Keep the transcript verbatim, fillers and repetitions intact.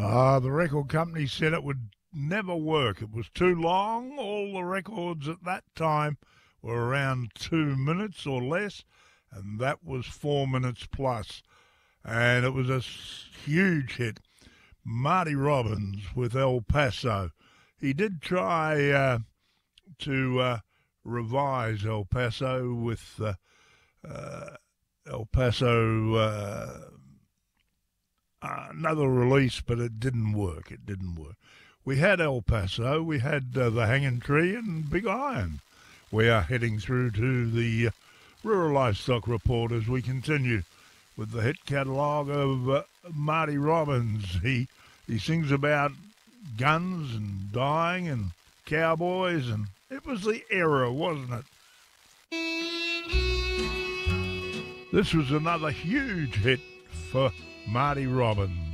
Ah, the record company said it would never work. It was too long. All the records at that time were around two minutes or less, and that was four minutes plus. And it was a s- huge hit. Marty Robbins with El Paso. He did try uh, to uh, revise El Paso with uh, uh, El Paso, uh, another release, but it didn't work. It didn't work. We had El Paso, we had uh, the Hanging Tree and Big Iron. We are heading through to the uh, Rural Livestock Report as we continue with the hit catalogue of uh, Marty Robbins. He he sings about guns and dying and cowboys, and it was the era, wasn't it? This was another huge hit for Marty Robbins.